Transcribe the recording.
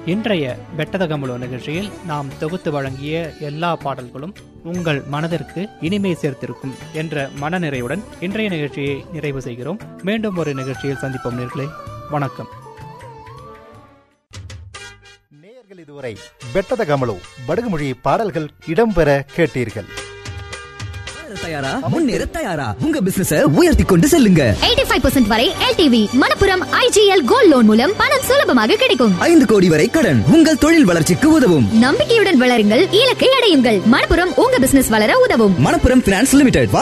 இன்றைய பெட்டதகமுலோ நிகழ்ச்சியில் நாம் தொகுத்து வழங்கிய எல்லா பாடல்களும் உங்கள் மனதிற்கு இனிமை சேர்த்திருக்கும் என்ற மனநிறைவுடன் இன்றைய நிகழ்ச்சியை நிறைவு செய்கிறோம். மீண்டும் ஒரு நிகழ்ச்சியில் சந்திப்போம் நேயர்களே. வணக்கம். நேயர்கள் இதுவரை பெட்டதகமுலோ படுகுமொழி பாடல்கள் இடம்பெற கேட்டீர்கள். தயாரா? முன்னேற தயாரா? உங்க பிசினஸ உயர்த்தி கொண்டு செல்லுங்க. 85% வரை LTV Manappuram IGL gold loan மூலம் பணம் சுலபமாக கிடைக்கும். 5 கோடி வரை கடன் உங்கள் தொழில் வளர்ச்சிக்கு உதவும். நம்பிக்கையுடன் வளருங்கள், இலக்கை அடையுங்கள். மணப்புரம் உங்க பிசினஸ் வளர உதவும். Manappuram finance limited.